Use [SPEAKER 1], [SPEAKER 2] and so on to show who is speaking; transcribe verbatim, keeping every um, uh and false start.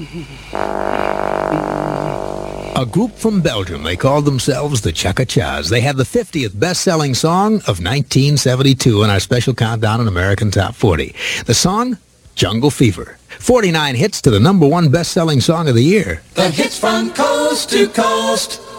[SPEAKER 1] A group from Belgium, they called themselves the Cha-Cha-Chas. They had the fiftieth best-selling song of nineteen seventy-two in our special countdown in American Top forty. The song, Jungle Fever. forty-nine hits to the number one best-selling song of the year.
[SPEAKER 2] The hits from coast to coast.